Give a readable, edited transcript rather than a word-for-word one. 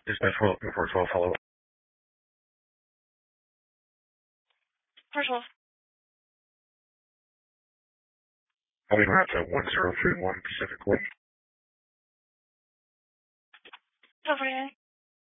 Dispatch 12, 412, follow up. 412. Holding route to 1031 Pacific Way. 1049.